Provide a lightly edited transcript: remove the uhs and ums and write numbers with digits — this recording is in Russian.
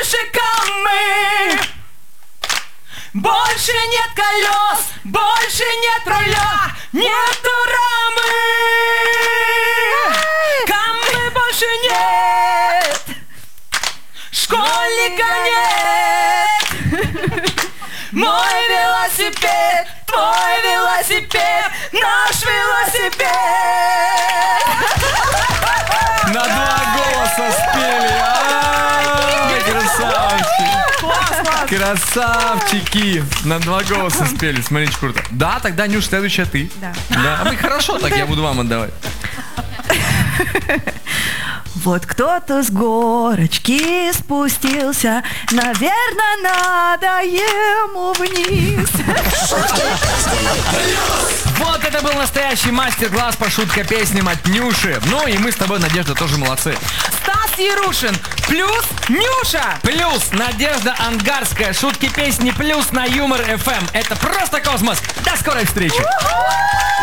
ковшиком мы. Больше нет колес, больше нет руля, нету рамы. Камы больше нет, школьника нет. Мой велосипед, твой велосипед, наш велосипед. На два голоса спели. Красавчики. Красавчики. На два голоса спели. Смотрите, круто. Да, тогда, Нюш, следующая ты. Да. А вы хорошо, так я буду вам отдавать. Вот кто-то с горочки спустился, наверное, надо ему вниз. Вот это был настоящий мастер-класс по шутка-песням от Нюши. Ну и мы с тобой, Надежда, тоже молодцы. Стас Ярушин плюс Нюша. Плюс Надежда Ангарская. Шутки-песни плюс на Юмор ФМ. Это просто космос. До скорой встречи.